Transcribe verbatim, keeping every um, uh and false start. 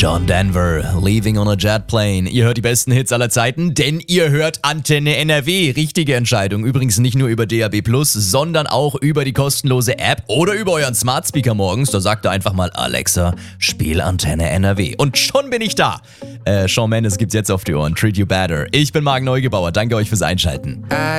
John Denver, Leaving on a Jet Plane. Ihr hört die besten Hits aller Zeiten, denn ihr hört Antenne N R W. Richtige Entscheidung. Übrigens nicht nur über D A B plus, sondern auch über die kostenlose App oder über euren Smart Speaker morgens. Da sagt ihr einfach mal, Alexa, spiel Antenne N R W. Und schon bin ich da. Äh, Shawn Mendes gibt's jetzt auf die Ohren. Treat You Better. Ich bin Marc Neugebauer. Danke euch fürs Einschalten.